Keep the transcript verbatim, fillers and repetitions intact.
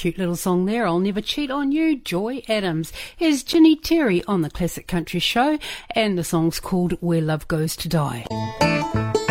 cute little song there, I'll Never Cheat on You, Joy Adams. Here's Ginny Terry on the Classic Country Show, and the song's called Where Love Goes to Die.